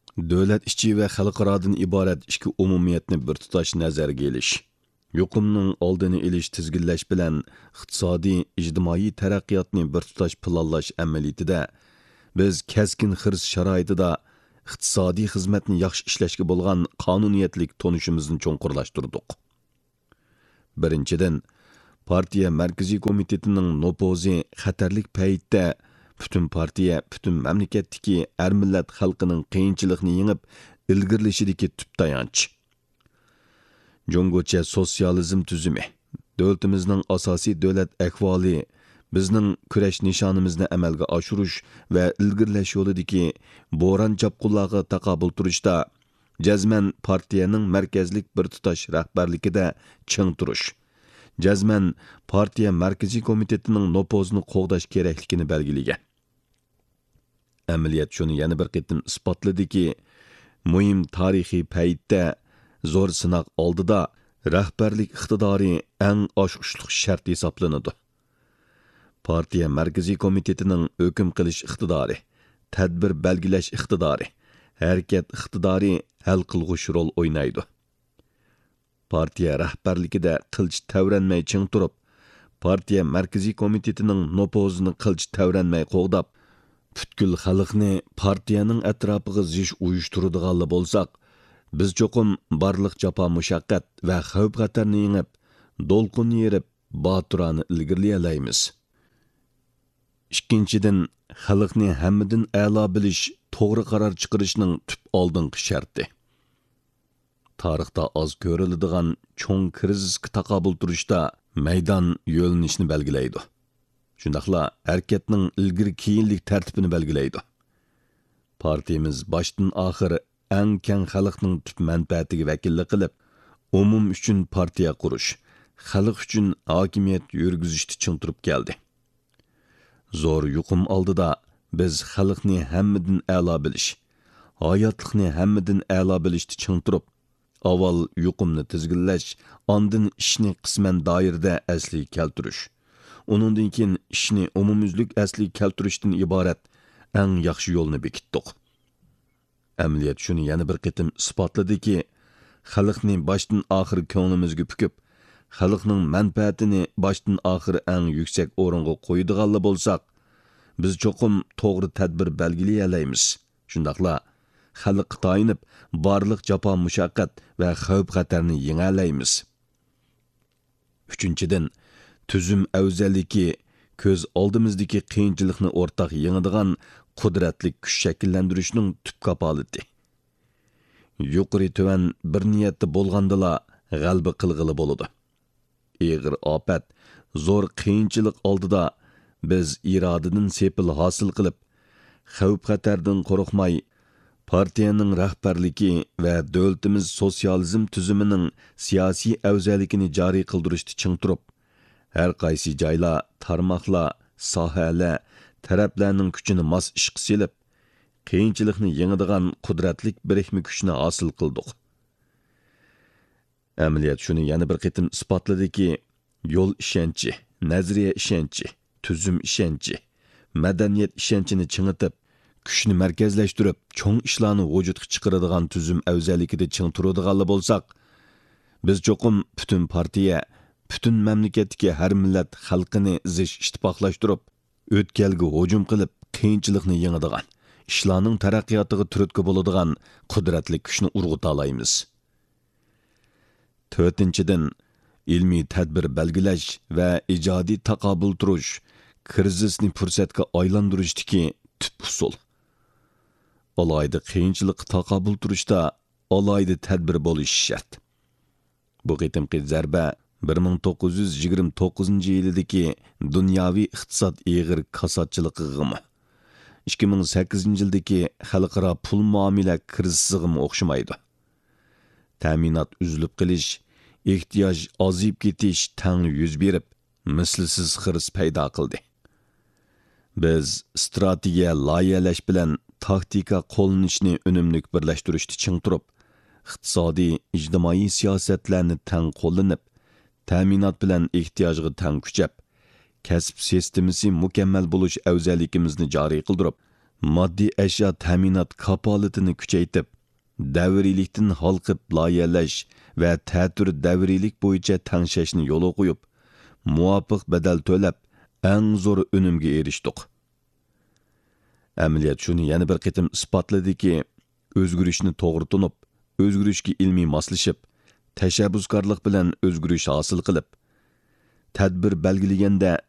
Davlat ichi va xalqarodan iborat ikki umumiyatni bir tutash nazarga elish, yuqumning oldini olish tizginlash bilan iqtisodiy, ijtimoiy taraqqiyotni bir tutash planlash amaliyotida biz keskin xirs sharoitida iqtisodiy xizmatni yaxshi ishlashga bo'lgan qonuniyatlik tonishimizni cho'nqurlashtirdik. Birinchidan, partiya markaziy komitetining nopozi xatarlik paytda bütün partiya, bütün mamlakatdagi er millat xalqining qiyinchilikni yengib ilgirlashidagi tub tayanch. Jungocha sotsializm tuzumi, davlatimizning asosiy davlat ahvoli, bizning kurash nishonimizni amalga oshirish va ilgirlash yo'lidagi bo'ron chapqunlarga taqobil turishda jazman partiyaning markazlik bir tutash rahbarligida ching turish, jazman partiya markaziy komitetining nopozini qo'g'dash kerakligini belgilagan. Amaliyat shuni yana bir qitim isbotladiki, muhim tarixiy paytda zo'r sinoq oldida rahbarlik iqtidori eng oshqushliq shart hisoblanadi. Partiya markaziy komitetining hukm qilish iqtidori, tadbir belgilash iqtidori, harakat iqtidori hal qilg'uch rol o'ynaydi. Partiya rahbarligida qilch tavranmay ching turib, partiya markaziy komitetining nopozini qilch tavranmay qo'g'dab, butkul xalqni partiyaning atrofiga zish uyushtiradiganlar bo'lsak, biz cho'qim barliq jafo mushaqqat va xavf xatarni yengib, do'lqinni yerib, boturani ilgirlay olamiz. Ikkinchidan, xalqni hammadan a'lo bilish, to'g'ri qaror chiqarishning tub oldingi sharti. Tarixda oz ko'riladigan cho'ng krizisga taqobil turishda maydon yo'linishni belgilaydi. Shundaqla harakatning ilgir keyinlik tartibini belgilaydi. Partiyamiz boshdan oxir eng keng xalqning tub manfaatiga vakillik qilib, umum uchun partiya qurish, xalq uchun hokimiyat yurgizishni ching turib keldi. Zo'r yuqum oldida biz xalqni hammadan a'lo bilish, hayotlikni hammadan a'lo bilishni ching turib, avval yuqumni tizginlash, ondan ishni qisman doirada asli keltirish, uningdan keyin ishni umumyuzlik asli keltirishdan iborat eng yaxshi yo'lni bekitdik. Amaliyat shuni yana bir qitim isbotladiki, xalqni boshdan oxir ko'nglimizga pukib, xalqning manfaatini boshdan oxir eng yuksak o'ringa qo'yadiganlar bo'lsak, biz cho'qim to'g'ri tadbir belgilay olamiz. Shundaqla xalqqa tayinib, barliq jafo mushaqqat va xavf xatarni yenga olamiz. Uchinchidan, tuzum afzalligi ko'z oldimizdagi qiyinchilikni o'rtaq yengadigan qudratli kuch shakllantirishning tub kapolati. Yuqori tuvan bir niyatda bo'lgandala g'alaba qilg'ili bo'ladi. Ig'ir ofat, zo'r qiyinchilik oldida biz irodadan sepil hosil qilib, xavf xatardan qo'rqmay, partiyaning rahbarligi va davlatimiz sotsializm tuzumining siyosiy afzalligini joriy qildirishni ching turib, har qaysi joylar, tarmoqlar, sohalar, taraflarning kuchini mos ishqa selib, qiyinchilikni yengadigan qudratlik birikma kuchni hosil qildik. Amaliyat shuni yana bir qitim isbotladiki, yo'l ishonchi, nazariya ishonchi, tuzum ishonchi, madaniyat ishonchini chingitib, kuchni markazlashtirib, cho'ng ishlarni vujudga chiqaradigan tuzum afzalligida ching turadiganlar bo'lsak, biz cho'qim butun partiya, butun mamlakatdagi har millat xalqini zish ittifoqlashtirib, o'tkalga hujum qilib, qiyinchilikni yengadigan, ishlarning taraqqiyotiga turtki bo'ladigan qudratli kuchni urg'uta olamiz. To'rtinchidan, ilmiy tadbir belgilash va ijodiy taqobil turish, krizisni fursatga aylantirishdagi tub usul. Alayda qiyinchilikqa taqobil turishda alayda tadbir bo'lishi shart. Bu qitimqi zarba 1929-yildagi dunyoviy iqtisod ig'ir kasodchilig'iga, 2008-yildagi xalqaro pul muomala krizisiga o'xshamaydi. Ta'minot uzilib qilish, ehtiyoj ozib ketish tang yuz berib, mislsiz xirs paydo qildi. Biz strategiya loyihalash bilan taktika qo'llanishni unumli birlashtirishni ching turib, iqtisodiy, ijtimoiy siyosatlarni tang qo'llanib, ta'minot bilan ehtiyojga tang kuchab, kasb sistemasi mukammal bo'lish afzalligimizni joriy qildirib, moddiy ashyo ta'minot kapolatini kuchaytib, davriylikdan halqib loyihalash va ta'tir davriylik bo'yicha tangshashni yo'l qo'yib, muvofiq badal to'lab, eng zo'r unumga erishdik. Amaliyot shuni yana bir qitim isbotladiki, o'zgarishni to'g'ri tunib, o'zgarishga ilmiy moslashib, tashabbuskorlik bilan o'zgarish hosil qilib, tadbir belgilaganda